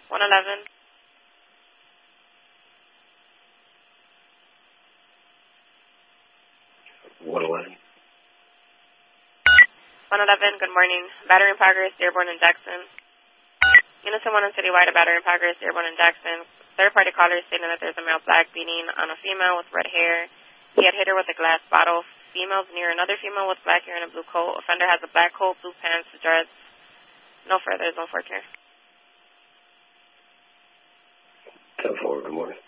111. 111. 111, good morning. Battery in progress, Dearborn and Jackson. Unison 1 and Citywide, a battery in progress, Dearborn and Jackson. Third-party caller stating that there's a male black beating on a female with red hair. He had hit her with a glass bottle. Females near another female with black hair and a blue coat. Offender has a black coat, blue pants, dress. No further, zone 4 care. 10-4, good morning.